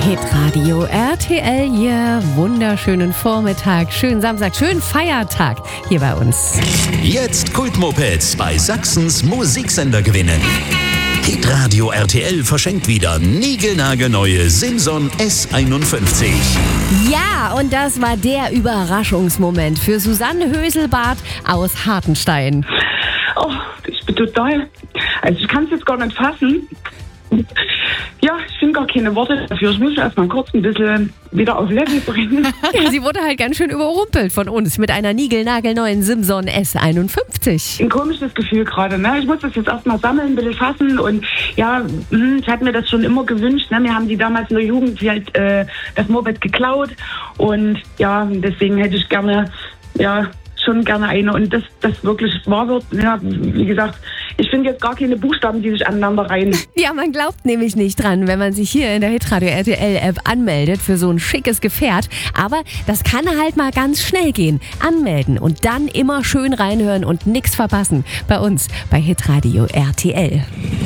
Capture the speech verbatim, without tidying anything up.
Hitradio R T L hier. Wunderschönen Vormittag, schönen Samstag, schönen Feiertag hier bei uns. Jetzt Kultmopeds bei Sachsens Musiksender gewinnen. Hitradio R T L verschenkt wieder niegelnagelneue Simson S einundfünfzig. Ja, und das war der Überraschungsmoment für Susanne Höselbart aus Hartenstein. Oh, ich bin total... Also ich kann es jetzt gar nicht fassen. Ja, ich finde gar keine Worte dafür. Ich muss mich erst mal kurz ein bisschen wieder auf Level bringen. Ja, sie wurde halt ganz schön überrumpelt von uns mit einer niegelnagelneuen Simson S einundfünfzig. Ein komisches Gefühl gerade, ne? Ich muss das jetzt erst mal sammeln, ein bisschen fassen und ja, ich hatte mir das schon immer gewünscht, ne? Wir haben die damals in der Jugend halt äh, das Moped geklaut und ja, deswegen hätte ich gerne, ja, schon gerne eine und das, das wirklich wahr wird. Ja, wie gesagt, ich finde jetzt gar keine Buchstaben, die sich aneinander reihen. Ja, man glaubt nämlich nicht dran, wenn man sich hier in der Hitradio R T L App anmeldet für so ein schickes Gefährt. Aber das kann halt mal ganz schnell gehen. Anmelden und dann immer schön reinhören und nichts verpassen. Bei uns bei Hitradio R T L.